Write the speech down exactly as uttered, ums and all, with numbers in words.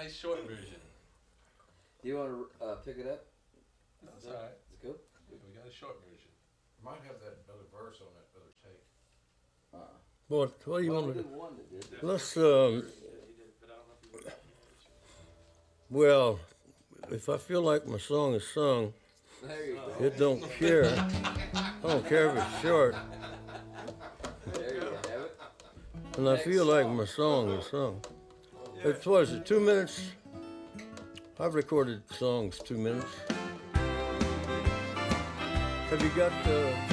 nice short version. Do you want to uh, pick it up? That's all right. It's good. We got a short version. Might have that other verse on that other tape. Uh, What, what do you well, want we to did one that did. Let's, um, well, if I feel like my song is sung, There you go. it don't care. I don't care if it's short. There you have it. And I feel like my song is sung. It's, what is it, two minutes? I've recorded songs two minutes. Have you got, uh,